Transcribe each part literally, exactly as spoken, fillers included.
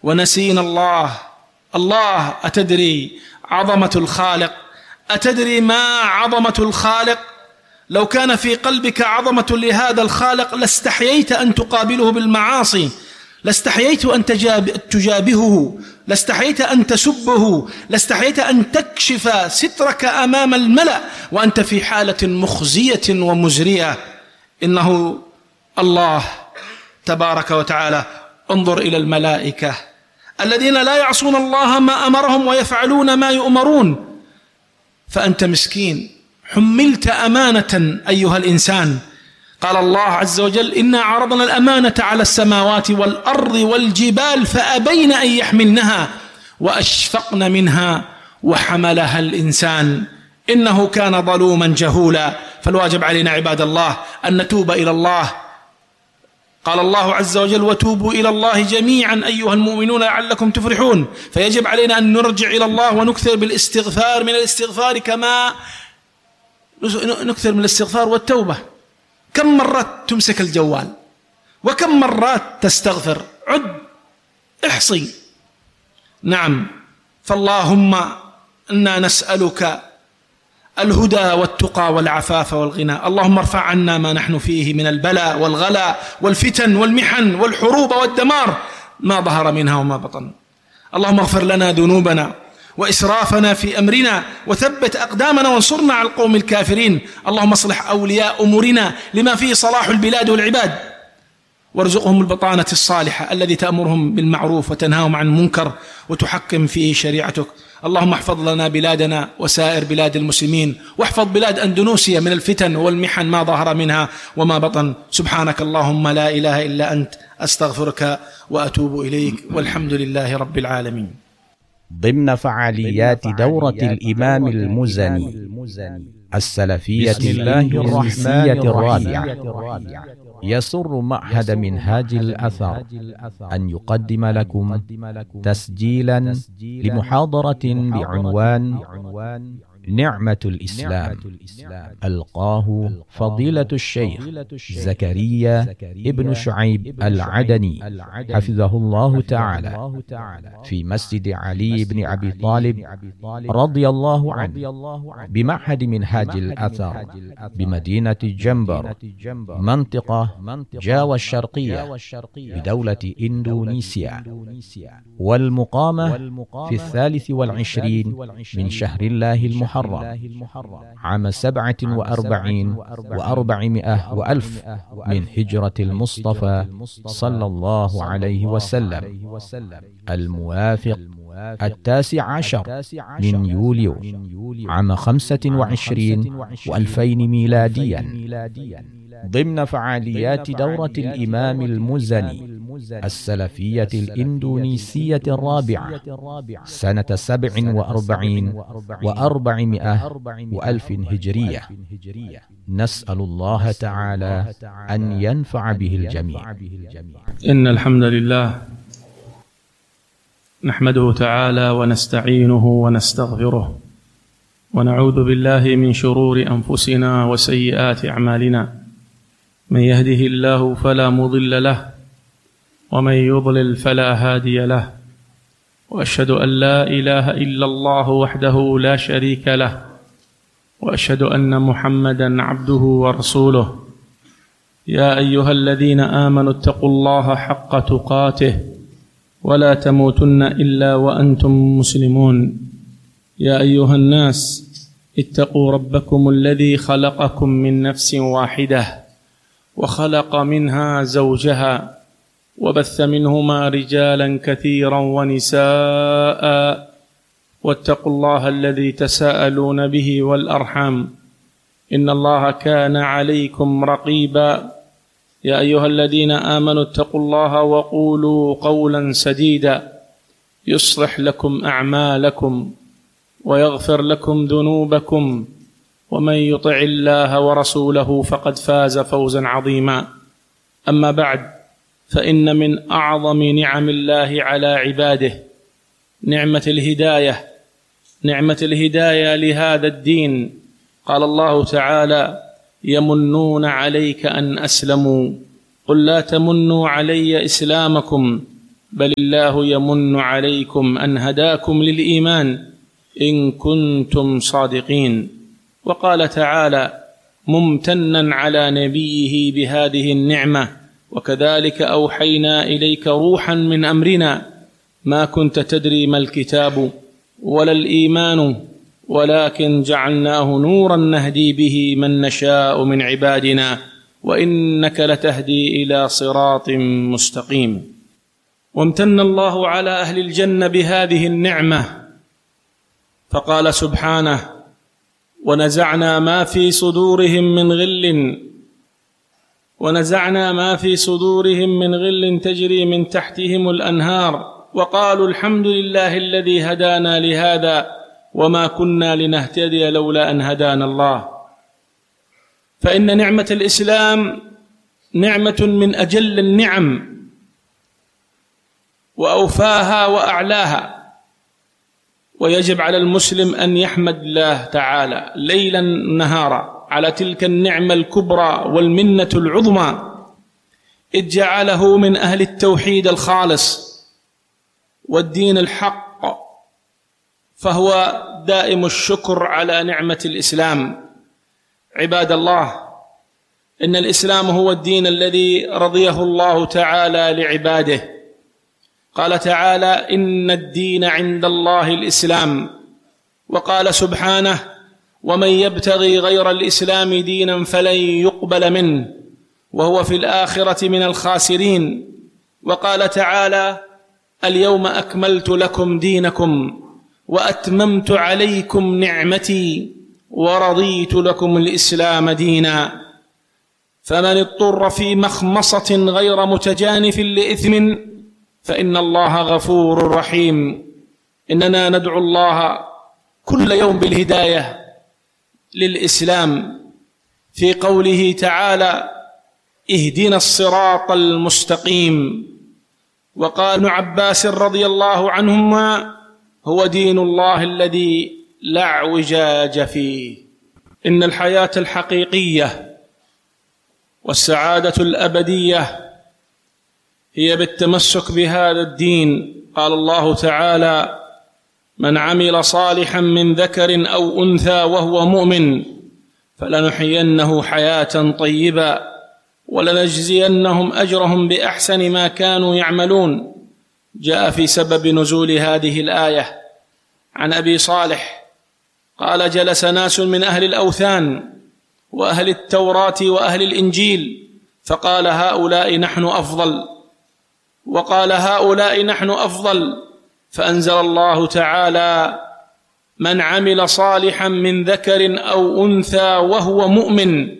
ونسينا الله. الله، أتدري عظمة الخالق؟ أتدري ما عظمة الخالق؟ لو كان في قلبك عظمة لهذا الخالق لاستحييت أن تقابله بالمعاصي، لاستحييت أن تجابهه، لاستحييت أن تسبه، لاستحييت أن تكشف سترك أمام الملأ وأنت في حالة مخزية ومزرية. إنه الله تبارك وتعالى. انظر إلى الملائكة الذين لا يعصون الله ما أمرهم ويفعلون ما يؤمرون، فأنت مسكين حملت أمانة أيها الإنسان. قال الله عز وجل: إنا عرضنا الأمانة على السماوات والأرض والجبال فأبين أن يحملنها وأشفقن منها وحملها الإنسان إنه كان ظلوما جهولا. فالواجب علينا عباد الله أن نتوب إلى الله. قال الله عز وجل: وتوبوا إلى الله جميعا أيها المؤمنون لعلكم تفلحون. فيجب علينا أن نرجع إلى الله ونكثر بالاستغفار، من الاستغفار كما نكثر من الاستغفار والتوبة. كم مرات تمسك الجوال وكم مرات تستغفر؟ عد، احصي. نعم. فاللهم إنا نسألك الهدى والتقى والعفاف والغنى. اللهم ارفع عنا ما نحن فيه من البلاء والغلاء والفتن والمحن والحروب والدمار ما ظهر منها وما بطن. اللهم اغفر لنا ذنوبنا وإسرافنا في أمرنا وثبت أقدامنا وانصرنا على القوم الكافرين. اللهم اصلح أولياء أمورنا لما فيه صلاح البلاد والعباد، وارزقهم البطانة الصالحة الذي تأمرهم بالمعروف وتنهاهم عن المنكر وتحكم فيه شريعتك. اللهم احفظ لنا بلادنا وسائر بلاد المسلمين، واحفظ بلاد أندونيسيا من الفتن والمحن ما ظهر منها وما بطن. سبحانك اللهم لا إله إلا أنت، أستغفرك وأتوب إليك، والحمد لله رب العالمين. ضمن فعاليات دورة الإمام المزني السلفية الإندونيسية الرابعة، يسر معهد منهاج الأثر أن يقدم لكم تسجيلا لمحاضرة بعنوان نعمة الإسلام، ألقاه فضيلة الشيخ زكريا ابن شعيب العدني حفظه الله تعالى في مسجد علي بن أبي طالب رضي الله عنه بمعهد منهاج الأثر بمدينة جمبر منطقة جاوا الشرقية بدولة إندونيسيا، والمقامة في الثالث والعشرين من شهر الله المحرم عام سبعة وأربعين وأربعمائة وألف من هجرة المصطفى صلى الله عليه وسلم، الموافق التاسع عشر من يوليو عام خمسة وعشرين وألفين ميلاديا، ضمن فعاليات دورة الإمام المزني السلفية الإندونيسية الرابعة سنة سبع وأربعين وأربعمائة وألف هجرية. نسأل الله تعالى أن ينفع به الجميع. إن الحمد لله نحمده تعالى ونستعينه ونستغفره، ونعوذ بالله من شرور أنفسنا وسيئات أعمالنا. من يهده الله فلا مضل له، ومن يضلل فلا هادي له، وأشهد أن لا إله إلا الله وحده لا شريك له، وأشهد أن محمدا عبده ورسوله. يا أيها الذين آمنوا اتقوا الله حق تقاته ولا تموتن إلا وأنتم مسلمون. يا أيها الناس اتقوا ربكم الذي خلقكم من نفس واحدة وخلق منها زوجها وبث منهما رجالا كثيرا ونساء، واتقوا الله الذي تساءلون به والأرحام إن الله كان عليكم رقيبا. يا أيها الذين آمنوا اتقوا الله وقولوا قولا سديدا يصلح لكم أعمالكم ويغفر لكم ذنوبكم، ومن يطع الله ورسوله فقد فاز فوزا عظيما. أما بعد، فإن من أعظم نعم الله على عباده نعمة الهداية، نعمة الهداية لهذا الدين. قال الله تعالى: يمنون عليك أن أسلموا قل لا تمنوا علي إسلامكم بل الله يمن عليكم أن هداكم للإيمان إن كنتم صادقين. وقال تعالى ممتنا على نبيه بهذه النعمة: وكذلك أوحينا إليك روحا من أمرنا ما كنت تدري ما الكتاب ولا الإيمان ولكن جعلناه نورا نهدي به من نشاء من عبادنا وإنك لتهدي إلى صراط مستقيم. وامتن الله على أهل الجنة بهذه النعمة فقال سبحانه: ونزعنا ما في صدورهم من غل ونزعنا ما في صدورهم من غل تجري من تحتهم الأنهار وقالوا الحمد لله الذي هدانا لهذا وما كنا لنهتدي لولا أن هدانا الله. فإن نعمة الإسلام نعمة من أجل النعم وأوفاها وأعلاها، ويجب على المسلم أن يحمد الله تعالى ليلا نهارا على تلك النعمة الكبرى والمنة العظمى، إذ جعله من أهل التوحيد الخالص والدين الحق، فهو دائم الشكر على نعمة الإسلام. عباد الله، إن الإسلام هو الدين الذي رضيه الله تعالى لعباده. قال تعالى: إن الدين عند الله الإسلام. وقال سبحانه: ومن يبتغي غير الإسلام دينا فلن يقبل منه وهو في الآخرة من الخاسرين. وقال تعالى: اليوم أكملت لكم دينكم وأتممت عليكم نعمتي ورضيت لكم الإسلام دينا. فمن اضطر في مخمصة غير متجانف لإثم فإن الله غفور رحيم. إننا ندعو الله كل يوم بالهداية للإسلام في قوله تعالى: اهدنا الصراط المستقيم. وقال ابن عباس رضي الله عنهما: هو دين الله الذي لا اعوجاج فيه. إن الحياة الحقيقية والسعادة الأبدية هي بالتمسك بهذا الدين. قال الله تعالى: من عمل صالحا من ذكر أو أنثى وهو مؤمن فلنحيينه حياة طيبة ولنجزينهم أجرهم بأحسن ما كانوا يعملون. جاء في سبب نزول هذه الآية عن أبي صالح قال: جلس ناس من أهل الأوثان وأهل التوراة وأهل الإنجيل فقال: هؤلاء نحن أفضل، وقال: هؤلاء نحن أفضل، فأنزل الله تعالى: من عمل صالحا من ذكر أو أنثى وهو مؤمن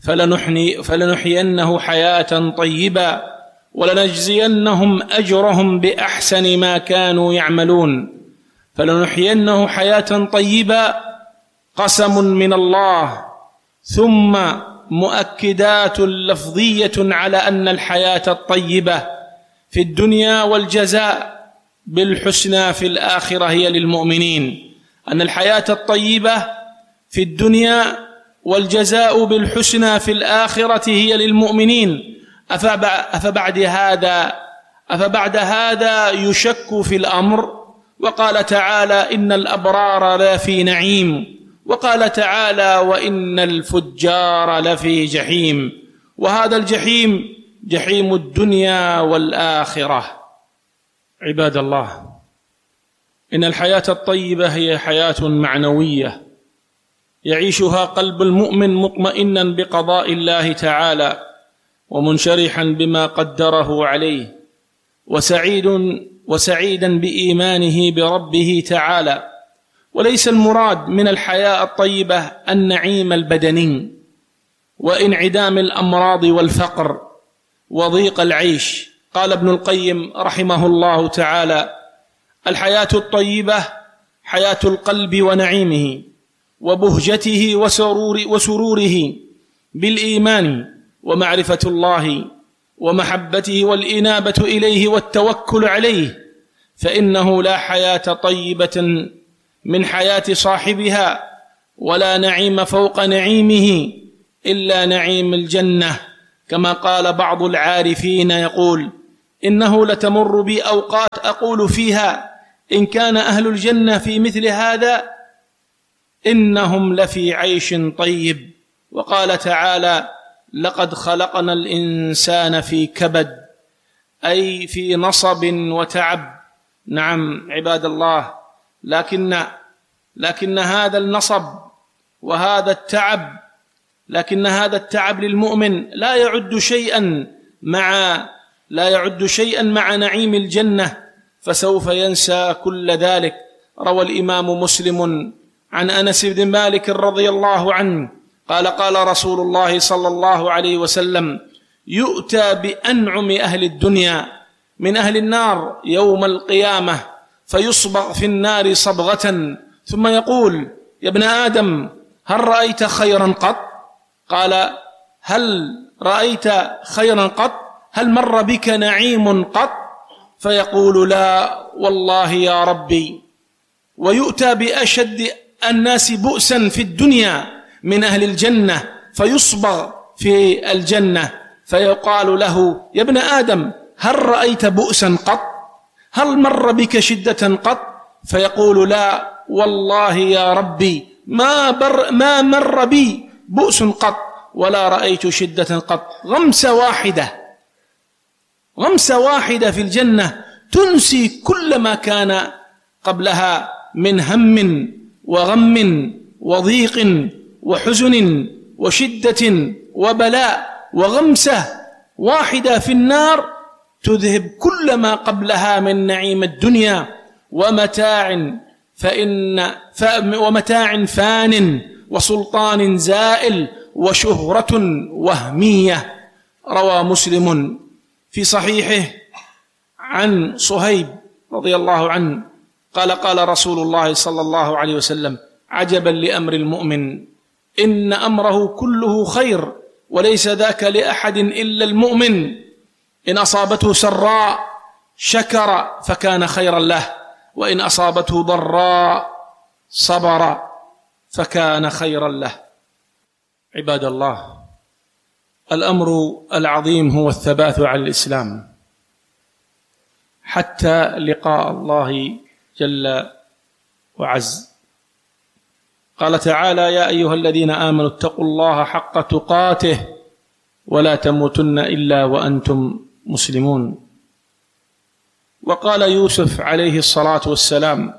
فلنحيينه حياة طيبة ولنجزينهم أجرهم بأحسن ما كانوا يعملون. فلنحيينه حياة طيبة قسم من الله، ثم مؤكدات لفظية على أن الحياة الطيبة في الدنيا والجزاء بالحسنى في الآخرة هي للمؤمنين. أن الحياة الطيبة في الدنيا والجزاء بالحسنى في الآخرة هي للمؤمنين. أفبعد هذا أفبعد هذا يشك في الأمر؟ وقال تعالى: إن الأبرار لفي نعيم، وقال تعالى: وإن الفجار لفي جحيم. وهذا الجحيم جحيم الدنيا والآخرة. عباد الله، إن الحياة الطيبة هي حياة معنوية يعيشها قلب المؤمن مطمئنا بقضاء الله تعالى ومنشرحا بما قدره عليه، وسعيد وسعيدا بإيمانه بربه تعالى. وليس المراد من الحياة الطيبة النعيم البدني وانعدام الأمراض والفقر وضيق العيش. قال ابن القيم رحمه الله تعالى: الحياة الطيبة حياة القلب ونعيمه وبهجته وسرور وسروره بالإيمان ومعرفة الله ومحبته والإنابة إليه والتوكل عليه، فإنه لا حياة طيبة من حياة صاحبها ولا نعيم فوق نعيمه إلا نعيم الجنة. كما قال بعض العارفين يقول: إنه لتمر بي أوقات أقول فيها إن كان أهل الجنة في مثل هذا إنهم لفي عيش طيب. وقال تعالى لقد خلقنا الإنسان في كبد، أي في نصب وتعب. نعم عباد الله، لكن لكن هذا النصب وهذا التعب لكن هذا التعب للمؤمن لا يعد شيئا مع لا يعد شيئا مع نعيم الجنة، فسوف ينسى كل ذلك. روى الإمام مسلم عن أنس بن مالك رضي الله عنه قال قال رسول الله صلى الله عليه وسلم يؤتى بأنعم أهل الدنيا من أهل النار يوم القيامة فيصبغ في النار صبغة ثم يقول يا ابن آدم هل رأيت خيرا قط؟ قال هل رأيت خيرا قط؟ هل مر بك نعيم قط؟ فيقول لا والله يا ربي. ويؤتى بأشد الناس بؤسا في الدنيا من أهل الجنة فيصبغ في الجنة فيقال له يا ابن آدم هل رأيت بؤسا قط؟ هل مر بك شدة قط؟ فيقول لا والله يا ربي ما, بر ما مر بي بؤس قط ولا رأيت شدة قط. غمسة واحدة غمسة واحدة في الجنة تنسي كل ما كان قبلها من هم وغم وضيق وحزن وشدة وبلاء. وغمسة واحدة في النار تذهب كل ما قبلها من نعيم الدنيا ومتاع فإن ومتاع فان وسلطان زائل وشهرة وهمية. روى مسلم في صحيحه عن صهيب رضي الله عنه قال قال رسول الله صلى الله عليه وسلم عجبا لأمر المؤمن إن أمره كله خير وليس ذاك لأحد إلا المؤمن إن أصابته سراء شكر فكان خيرا له وإن أصابته ضراء صبر فكان خيرا له. عباد الله، الأمر العظيم هو الثبات على الإسلام حتى لقاء الله جل وعز. قال تعالى يا أيها الذين آمنوا اتقوا الله حق تقاته ولا تموتن إلا وأنتم مسلمون. وقال يوسف عليه الصلاة والسلام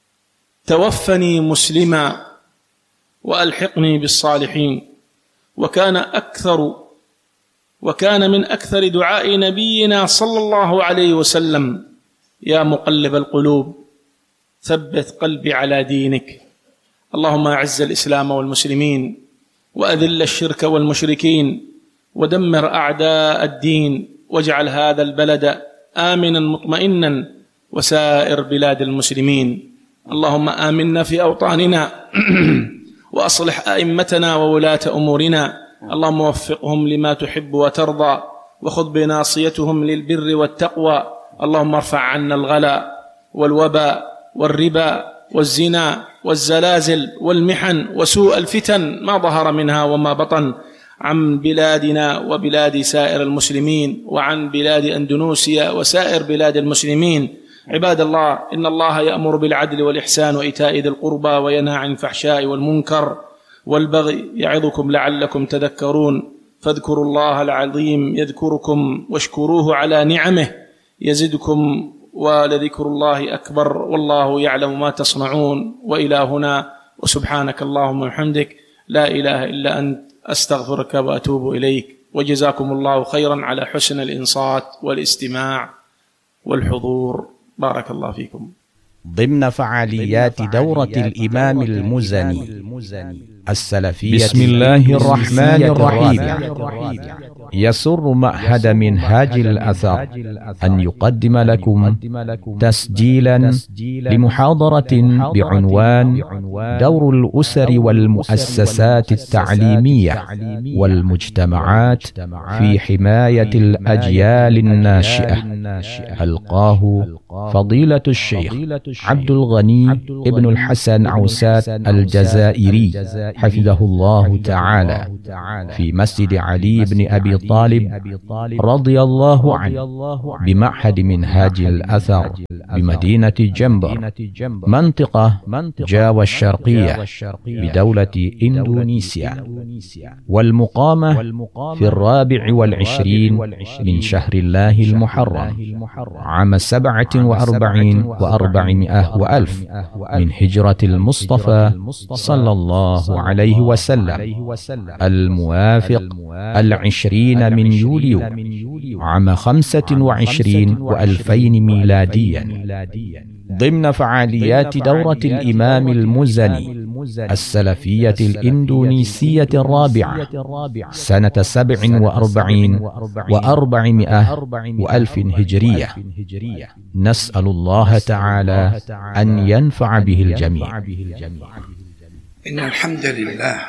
توفني مسلما وألحقني بالصالحين. وكان أكثر وكان من أكثر دعاء نبينا صلى الله عليه وسلم يا مقلب القلوب ثبت قلبي على دينك. اللهم أعز الإسلام والمسلمين وأذل الشرك والمشركين ودمر أعداء الدين واجعل هذا البلد آمنا مطمئنا وسائر بلاد المسلمين. اللهم آمنا في أوطاننا وأصلح أئمتنا وولاة أمورنا. اللهم وفقهم لما تحب وترضى وخذ بناصيتهم للبر والتقوى. اللهم ارفع عنا الغلا والوباء والربا والزنا والزلازل والمحن وسوء الفتن ما ظهر منها وما بطن عن بلادنا وبلاد سائر المسلمين وعن بلاد أندونيسيا وسائر بلاد المسلمين. عباد الله، إن الله يأمر بالعدل والإحسان وإيتاء ذي القربى وينهى عن الفحشاء والمنكر والبغي يعظكم لعلكم تذكرون. فاذكروا الله العظيم يذكركم واشكروه على نعمه يزدكم ولذكر الله أكبر والله يعلم ما تصنعون. وإلى هنا وسبحانك اللهم وبحمدك لا إله إلا أنت أستغفرك وأتوب إليك. وجزاكم الله خيرا على حسن الإنصات والاستماع والحضور. بارك الله فيكم. ضمن فعاليات دورة الإمام المزني السلفية بسم الله الرحمن الرحيم، يسر معهد منهاج الأثر أن يقدم لكم تسجيلا لمحاضرة بعنوان دور الأسر والمؤسسات التعليمية والمجتمعات في حماية الأجيال الناشئة. ألقاه فضيلة الشيخ عبد الغني ابن الحسن عوسات الجزائري حفظه الله تعالى في مسجد علي بن أبي طالب رضي الله عنه بمعهد منهاج الأثر بمدينة جمبر منطقة جاوا الشرقية بدولة إندونيسيا، والمقامة في الرابع والعشرين من شهر الله المحرم عام سبعة وأربعين وأربعمائة وألف من هجرة المصطفى صلى الله عليه وسلم، الموافق العشرين من يوليو عام خمسة وعشرين وألفين ميلاديا، ضمن فعاليات دورة الإمام المزني السلفية الإندونيسية الرابعة سنة سبع وأربعين وأربعمائة وألف هجرية. نسأل الله تعالى أن ينفع به الجميع. إن الحمد لله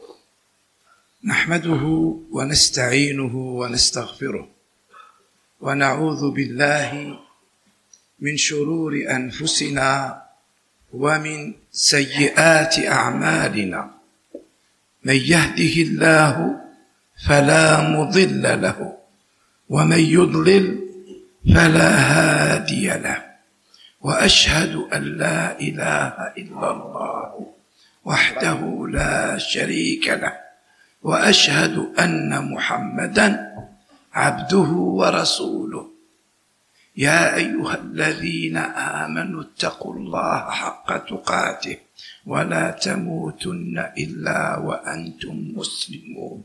نحمده ونستعينه ونستغفره ونعوذ بالله من شرور أنفسنا ومن سيئات أعمالنا، من يهده الله فلا مضل له ومن يضلل فلا هادي له، وأشهد أن لا إله إلا الله وحده لا شريك له، وأشهد أن محمدا عبده ورسوله. يا أيها الذين آمنوا اتقوا الله حق تقاته ولا تموتن إلا وأنتم مسلمون.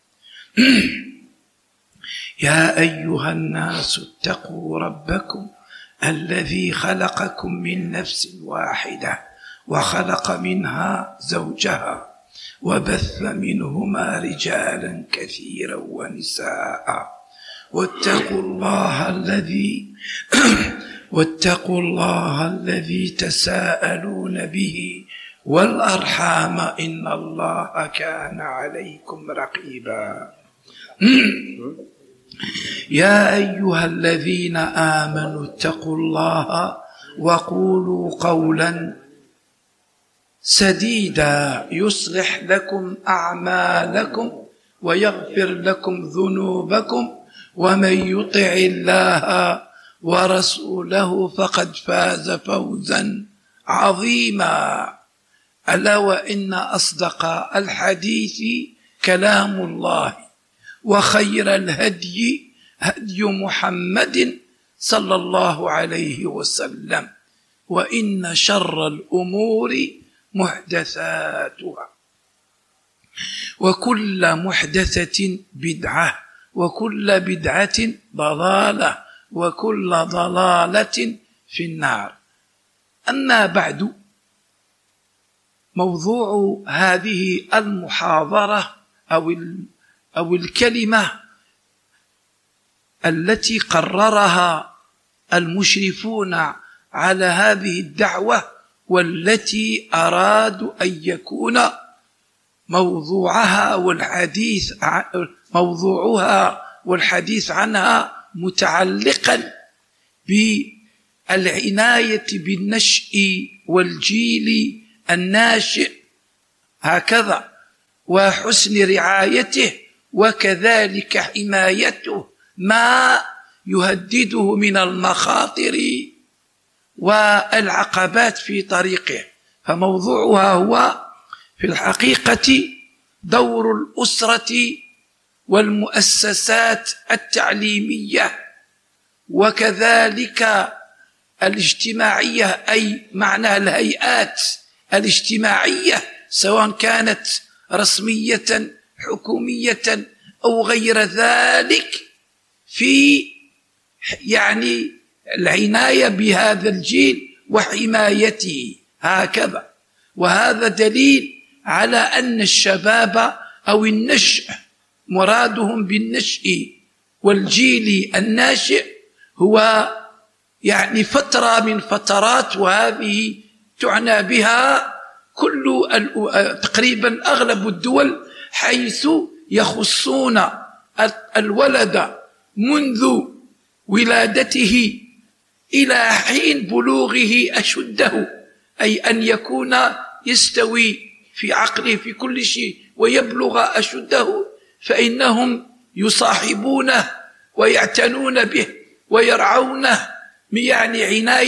يا أيها الناس اتقوا ربكم الذي خلقكم من نفس واحدة وخلق منها زوجها وبث منهما رجالا كثيرا ونساء، واتقوا الله الذي واتقوا الله الذي تساءلون به والأرحام إن الله كان عليكم رقيبا. يا أيها الذين آمنوا اتقوا الله وقولوا قولا سديدا يصلح لكم أعمالكم ويغفر لكم ذنوبكم، ومن يطع الله ورسوله فقد فاز فوزا عظيما. ألا وإن أصدق الحديث كلام الله، وخير الهدي هدي محمد صلى الله عليه وسلم، وإن شر الأمور محدثاتها، وكل محدثة بدعة، وكل بدعة ضلالة، وكل ضلالة في النار. أما بعد، موضوع هذه المحاضرة أو أو الكلمة التي قررها المشرفون على هذه الدعوة، والتي أرادوا أن يكون موضوعها والحديث موضوعها والحديث عنها متعلقا بالعناية بالنشء والجيل الناشئ هكذا، وحسن رعايته، وكذلك حمايته ما يهدده من المخاطر والعقبات في طريقه. فموضوعها هو في الحقيقة دور الأسرة والمؤسسات التعليمية، وكذلك الاجتماعية، أي معنى الهيئات الاجتماعية سواء كانت رسمية حكومية أو غير ذلك، في يعني العناية بهذا الجيل وحمايته هكذا. وهذا دليل على أن الشباب أو النشء مرادهم بالنشء والجيل الناشئ هو يعني فترة من فترات، وهذه تعنى بها كل تقريبا أغلب الدول، حيث يخصون الولد منذ ولادته إلى حين بلوغه أشده، أي أن يكون يستوي في عقله في كل شيء ويبلغ أشده، فإنهم يصاحبونه ويعتنون به ويرعونه، يعني عناية